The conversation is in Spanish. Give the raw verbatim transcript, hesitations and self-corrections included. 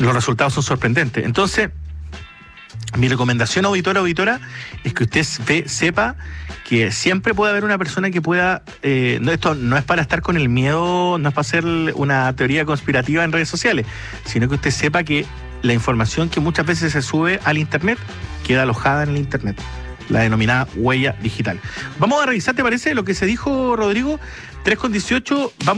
los resultados son sorprendentes. Entonces, mi recomendación, auditora, auditora, es que usted ve, sepa que siempre puede haber una persona que pueda... Eh, no, esto no es para estar con el miedo, no es para hacer una teoría conspirativa en redes sociales, sino que usted sepa que la información que muchas veces se sube al Internet queda alojada en el Internet, la denominada huella digital. Vamos a revisar, ¿te parece? Lo que se dijo, Rodrigo, tres con dieciocho, vamos